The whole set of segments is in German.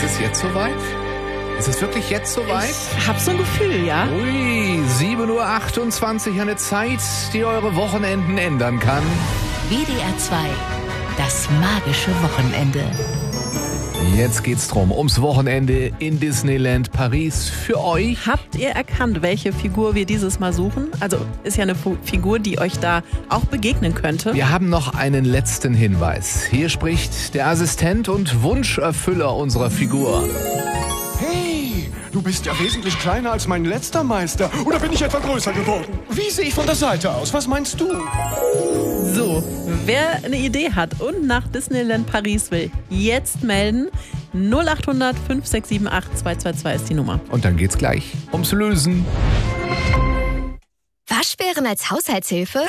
es jetzt soweit? Ist es wirklich jetzt soweit? Ich hab so ein Gefühl, ja. Ui, 7:28 Uhr, eine Zeit, die eure Wochenenden ändern kann. WDR 2, das magische Wochenende. Jetzt geht's drum, ums Wochenende in Disneyland Paris für euch. Habt ihr erkannt, welche Figur wir dieses Mal suchen? Also ist ja eine Figur, die euch da auch begegnen könnte. Wir haben noch einen letzten Hinweis. Hier spricht der Assistent und Wunscherfüller unserer Figur. Hey, du bist ja wesentlich kleiner als mein letzter Meister. Oder bin ich etwa größer geworden? Wie sehe ich von der Seite aus? Was meinst du? So, wer eine Idee hat und nach Disneyland Paris will, jetzt melden. 0800 5678 222 ist die Nummer. Und dann geht's gleich ums Lösen. Waschbären als Haushaltshilfe?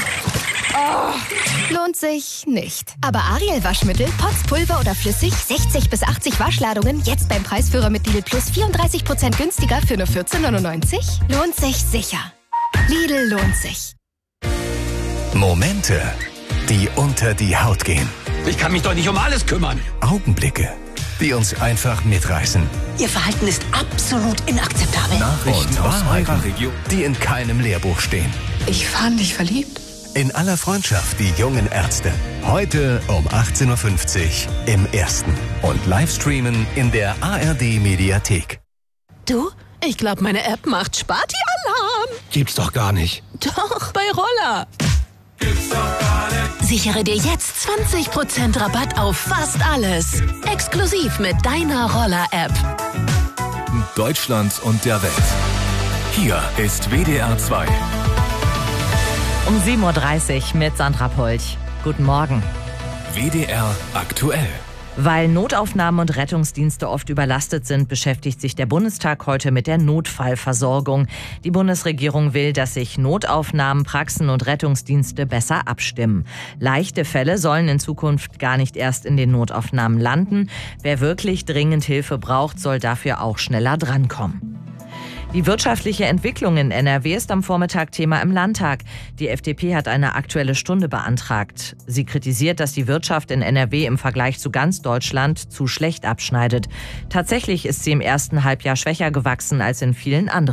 Lohnt sich nicht. Aber Ariel Waschmittel, Pots, Pulver oder flüssig, 60 bis 80 Waschladungen, jetzt beim Preisführer mit Lidl Plus 34% günstiger für nur 14,99? Lohnt sich sicher. Lidl lohnt sich. Momente, die unter die Haut gehen. Ich kann mich doch nicht um alles kümmern. Augenblicke, die uns einfach mitreißen. Ihr Verhalten ist absolut inakzeptabel. Nachrichten aus eurer Region, die in keinem Lehrbuch stehen. Ich fand dich verliebt. In aller Freundschaft, die jungen Ärzte. Heute um 18:50 Uhr im Ersten. Und Livestreamen in der ARD-Mediathek. Du, ich glaube, meine App macht Sparti-Alarm. Gibt's doch gar nicht. Doch, bei Roller. Sichere dir jetzt 20% Rabatt auf fast alles. Exklusiv mit deiner Roller-App. Deutschland und der Welt. Hier ist WDR 2. Um 7:30 Uhr mit Sandra Polch. Guten Morgen. WDR aktuell. Weil Notaufnahmen und Rettungsdienste oft überlastet sind, beschäftigt sich der Bundestag heute mit der Notfallversorgung. Die Bundesregierung will, dass sich Notaufnahmen, Praxen und Rettungsdienste besser abstimmen. Leichte Fälle sollen in Zukunft gar nicht erst in den Notaufnahmen landen. Wer wirklich dringend Hilfe braucht, soll dafür auch schneller drankommen. Die wirtschaftliche Entwicklung in NRW ist am Vormittag Thema im Landtag. Die FDP hat eine Aktuelle Stunde beantragt. Sie kritisiert, dass die Wirtschaft in NRW im Vergleich zu ganz Deutschland zu schlecht abschneidet. Tatsächlich ist sie im ersten Halbjahr schwächer gewachsen als in vielen anderen